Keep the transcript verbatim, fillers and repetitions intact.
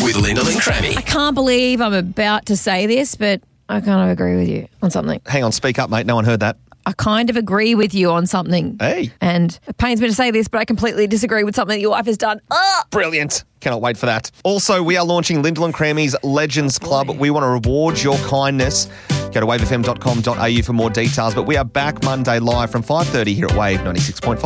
with Lyndall and Crammy. I can't believe I'm about to say this, but I kind of agree with you on something. Hang on, speak up, mate. No one heard that. I kind of agree with you on something. Hey. And it pains me to say this, but I completely disagree with something that your wife has done. Ah! Brilliant. Cannot wait for that. Also, we are launching Lyndall and Crammy's Legends Club. We want to reward your kindness. Go to wave f m dot com dot a u for more details. But we are back Monday live from five thirty here at Wave ninety-six point five.